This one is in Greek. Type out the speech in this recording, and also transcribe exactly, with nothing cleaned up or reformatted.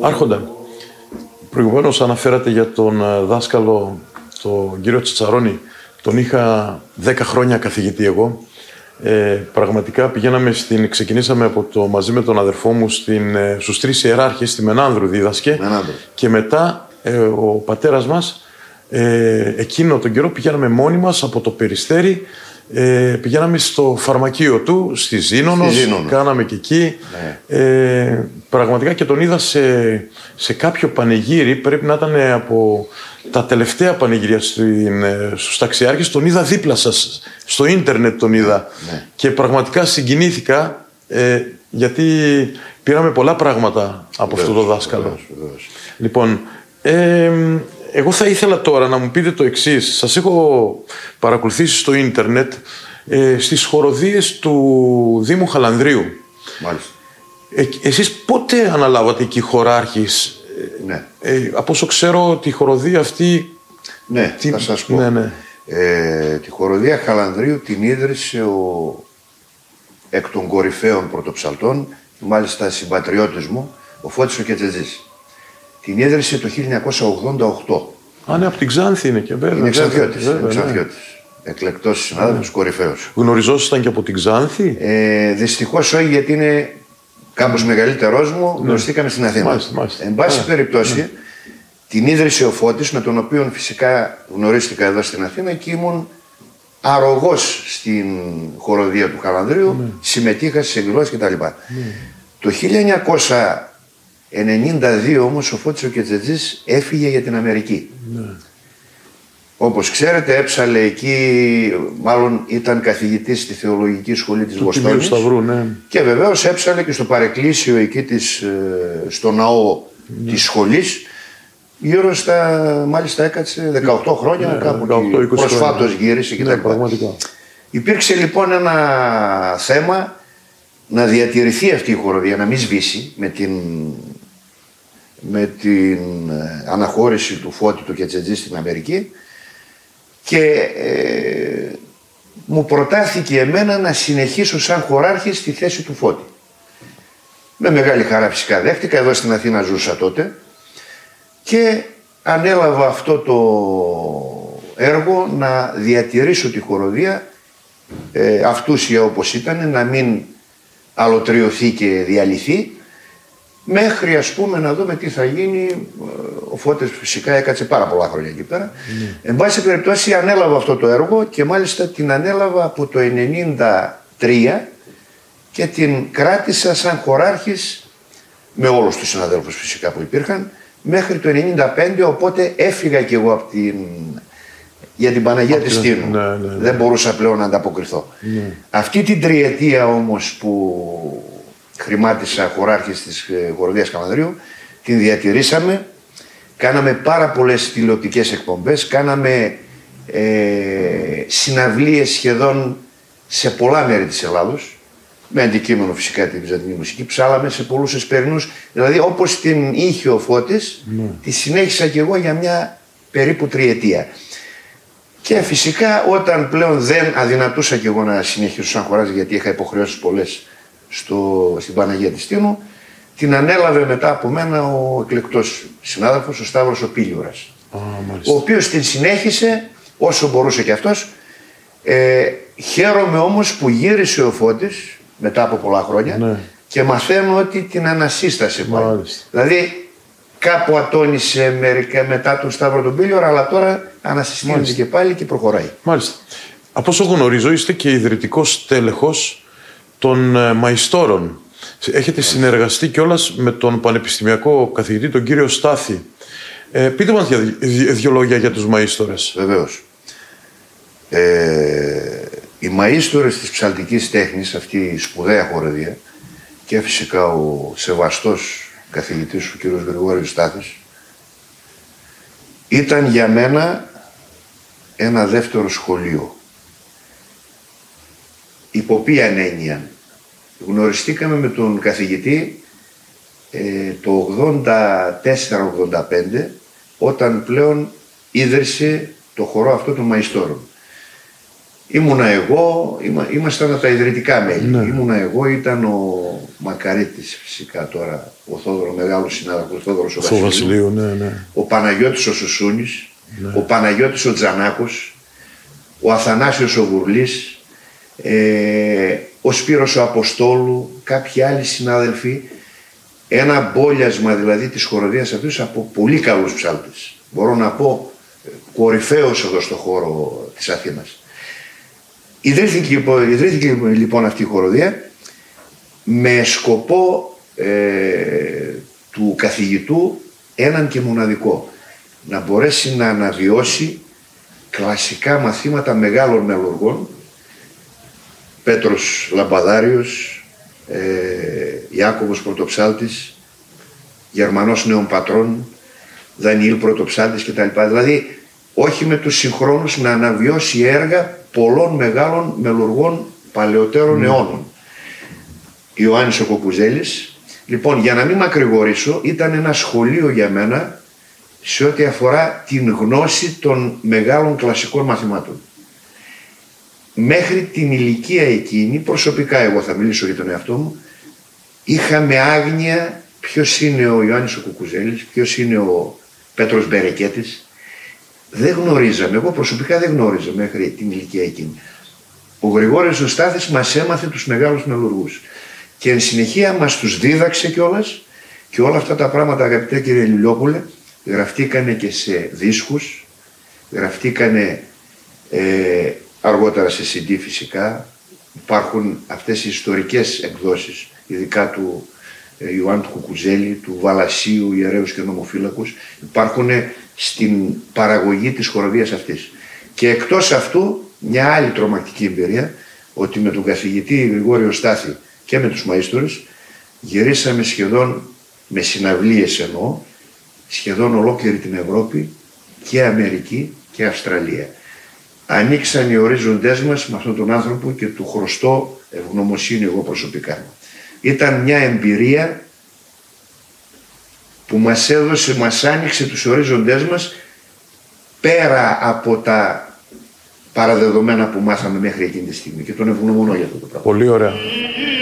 Άρχοντα, προηγουμένως αναφέρατε για τον δάσκαλο, τον κύριο Τσατσαρώνη. Τον είχα δέκα χρόνια καθηγητή εγώ. Ε, πραγματικά πηγαίναμε στην, ξεκινήσαμε από το, μαζί με τον αδερφό μου στην, στους τρεις ιεράρχες, στη Μενάνδρου δίδασκε. Μενάνδρου. Και μετά ε, ο πατέρας μας, ε, εκείνο τον καιρό πηγαίναμε μόνοι μας από το Περιστέρι. Ε, πηγαίναμε στο φαρμακείο του, στη Ζήνονος, στη Ζήνονος. Κάναμε και εκεί. Ναι. Ε, πραγματικά και τον είδα σε, σε κάποιο πανηγύρι, πρέπει να ήταν από τα τελευταία πανηγύρια στην, στους ταξιάρχες, τον είδα δίπλα σας, στο ίντερνετ τον είδα. Ναι. Και πραγματικά συγκινήθηκα, ε, γιατί πήραμε πολλά πράγματα από βεβαίως, αυτό το δάσκαλο. Βεβαίως, βεβαίως. Λοιπόν, ε, εγώ θα ήθελα τώρα να μου πείτε το εξής. Σας έχω παρακολουθήσει στο ίντερνετ ε, στις χοροδίες του Δήμου Χαλανδρίου. Μάλιστα. Ε, εσείς πότε αναλάβατε εκεί χωράρχης? Ναι. Ε, από όσο ξέρω τη χοροδία αυτή... Ναι, τι... θα σας πω. Ναι, ναι. Ε, τη χοροδία Χαλανδρίου την ίδρυσε ο εκ των κορυφαίων πρωτοψαλτών, μάλιστα συμπατριώτης μου, ο Φώτης ο Κετσετζής. Την ίδρυσε το χίλια εννιακόσια ογδόντα οκτώ. Α, ναι, από την Ξάνθη είναι και βέβαια. Είναι Ξανθιώτης, βέβαια, Ξανθιώτης. Ναι. Εκλεκτός συνάδελφος, ναι. Κορυφαίος. Γνωριζόσασταν και από την Ξάνθη? Ε, δυστυχώς όχι, γιατί είναι κάπως μεγαλύτερός μου, ναι. Γνωριστήκαμε στην Αθήνα. Μάλιστα, μάλιστα. Εν πάση ναι. περιπτώσει, ναι. την ίδρυσε ο Φώτης, με τον οποίο φυσικά γνωρίστηκα εδώ στην Αθήνα και ήμουν αρρωγός στην χοροδία του Χαλανδρίου, ναι. Συμμετείχα στις εκδηλώσεις κτλ. Ναι. Το χίλια εννιακόσια ενενήντα δύο όμως ο Φώτης ο Κετσετζής έφυγε για την Αμερική. Ναι. Όπως ξέρετε έψαλε εκεί, μάλλον ήταν καθηγητής στη Θεολογική Σχολή της Βοστόνης. Ναι. Και βεβαίως έψαλε και στο παρεκκλήσιο εκεί της, στο ναό ναι. της σχολής. Γύρω στα, μάλιστα έκατσε δεκαοκτώ χρόνια, ναι, κάπου δεκαοκτώ, προσφάτως γύρισε κτλ. Ναι, υπήρξε λοιπόν ένα θέμα να διατηρηθεί αυτή η χοροδία, να μην σβήσει με την, με την αναχώρηση του Φώτη του Κετσετζή στην Αμερική και ε, μου προτάθηκε εμένα να συνεχίσω σαν χωράρχης στη θέση του Φώτη. Με μεγάλη χαρά φυσικά δέχτηκα, εδώ στην Αθήνα ζούσα τότε και ανέλαβα αυτό το έργο να διατηρήσω τη χοροδία ε, αυτούσια όπως ήταν, να μην αλωτριωθεί και διαλυθεί, μέχρι ας πούμε να δούμε τι θα γίνει. Ο Φώτης φυσικά έκατσε πάρα πολλά χρόνια εκεί πέρα. Mm. Εν πάση περιπτώσει ανέλαβα αυτό το έργο και μάλιστα την ανέλαβα από το ενενήντα τρία και την κράτησα σαν χωράρχης με όλους τους συναδέλφους φυσικά που υπήρχαν μέχρι το ενενήντα πέντε, οπότε έφυγα κι εγώ από την... για την Παναγία της Τίνου. Ναι, ναι, ναι. Δεν μπορούσα πλέον να ανταποκριθώ. Ναι. Αυτή την τριετία όμως που χρημάτισα χωράρχης της χοροδίας Χαλανδρίου, την διατηρήσαμε. Κάναμε πάρα πολλές τηλεοπτικές εκπομπές, κάναμε ε, συναυλίες σχεδόν σε πολλά μέρη της Ελλάδος, με αντικείμενο φυσικά τη βυζαντινή μουσική, ψάλαμε σε πολλούς εσπερινούς, δηλαδή όπως την είχε ο Φώτης, ναι. Τη συνέχισα κι εγώ για μια περίπου τριετία. Και φυσικά όταν πλέον δεν αδυνατούσα κι εγώ να συνεχίσω σαν χωράζι, γιατί είχα υποχρεώσεις πολλές στο, στην Παναγία της Τίνου, την ανέλαβε μετά από μένα ο εκλεκτός συνάδελφος, ο Σταύρος ο Πίλιουρας, oh, ο οποίος την συνέχισε όσο μπορούσε κι αυτός. Ε, χαίρομαι όμως που γύρισε ο Φώτης μετά από πολλά χρόνια, ναι. Και μαθαίνω ότι την ανασύστασε πάλι. Δηλαδή κάπου ατώνησε μερικά μετά τον Σταύρο τον Πίλιορα, αλλά τώρα ανασυστήνεται και πάλι και προχωράει. Μάλιστα. Από όσο γνωρίζω είστε και ιδρυτικός τέλεχος των ε, μαϊστόρων. Έχετε Μάλιστα. συνεργαστεί κιόλας με τον πανεπιστημιακό καθηγητή τον κύριο Στάθη. Ε, πείτε μας δύο λόγια για τους μαΐστορες. Βεβαίως. Ε, οι μαΐστορες της ψαλτικής τέχνης, αυτή η σπουδαία χοροδία, και φυσικά ο σεβαστός καθηγητής ο κύριος Γρηγόριος Στάθης, ήταν για μένα ένα δεύτερο σχολείο. Υπό ποιαν έννοια? Γνωριστήκαμε με τον καθηγητή ε, το ογδόντα τέσσερα ογδόντα πέντε, όταν πλέον ίδρυσε το χορό αυτό των μαϊστόρων. Ήμουνα εγώ, είμα, ήμασταν τα ιδρυτικά μέλη. Ναι. Ήμουνα εγώ, ήταν ο Μακαρίτης φυσικά τώρα, ο Θόδωρο, μεγάλος συνάδελφος, ο Θόδωρος ο Βασιλείου, Βασιλείου, ναι, ναι. ο Παναγιώτης ο Σουσούνης, ναι. ο Παναγιώτης ο Τζανάκος, ο Αθανάσιος ο Γουρλής, ε, ο Σπύρος ο Αποστόλου, κάποιοι άλλοι συνάδελφοι, ένα μπόλιασμα δηλαδή της χοροδίας αυτής από πολύ καλούς ψάλτες. Μπορώ να πω κορυφαίος εδώ στο χώρο της Αθήνας. Ιδρύθηκε, ιδρύθηκε λοιπόν αυτή η χοροδία με σκοπό ε, του καθηγητού έναν και μοναδικό, να μπορέσει να αναβιώσει κλασικά μαθήματα μεγάλων μελουργών, Πέτρος Λαμπαδάριος, ε, Ιάκωβος Πρωτοψάλτης, Γερμανός Νέων Πατρών, Δανιήλ Πρωτοψάλτης κτλ. Δηλαδή όχι με τους συγχρόνους, να αναβιώσει έργα πολλών μεγάλων μελουργών παλαιότερων mm. αιώνων. Ιωάννης ο Κοκουζέλης. Λοιπόν, για να μην μακρηγορήσω, ήταν ένα σχολείο για μένα σε ό,τι αφορά την γνώση των μεγάλων κλασικών μαθημάτων. Μέχρι την ηλικία εκείνη, προσωπικά εγώ θα μιλήσω για τον εαυτό μου, είχαμε άγνοια ποιος είναι ο Ιωάννης ο Κουκουζέλης, ποιος είναι ο Πέτρος Μπερεκέτης. Δεν γνωρίζαμε, εγώ προσωπικά δεν γνώριζα μέχρι την ηλικία εκείνη. Ο Γρηγόρης ο Στάθης μας έμαθε τους μεγάλους μελουργούς και εν συνεχεία μας τους δίδαξε κιόλας, και όλα αυτά τα πράγματα, αγαπητέ κύριε Λιλιόπουλε, γραφτήκανε και σε δίσκους, γραφτήκανε ε, αργότερα σε σι ντι φυσικά. Υπάρχουν αυτές οι ιστορικές εκδόσεις, ειδικά του ε, Ιωάννη του Κουκουζέλη, του Βαλασίου, Ιερέους και Νομοφύλακους, υπάρχουν στην παραγωγή της χοροδίας αυτής. Και εκτός αυτού, μια άλλη τρομακτική εμπειρία, ότι με τον καθηγητή Γρηγόριο Στάθη και με τους μαΐστορες γυρίσαμε σχεδόν, με συναυλίες εννοώ, σχεδόν ολόκληρη την Ευρώπη και Αμερική και Αυστραλία. Ανοίξαν οι ορίζοντές μας με αυτόν τον άνθρωπο και του χρωστώ ευγνωμοσύνη εγώ προσωπικά. Ήταν μια εμπειρία που μας έδωσε, μας άνοιξε τους ορίζοντές μας πέρα από τα παραδεδομένα που μάθαμε μέχρι εκείνη τη στιγμή, και τον ευγνωμονώ για αυτό το πράγμα. Πολύ ωραία.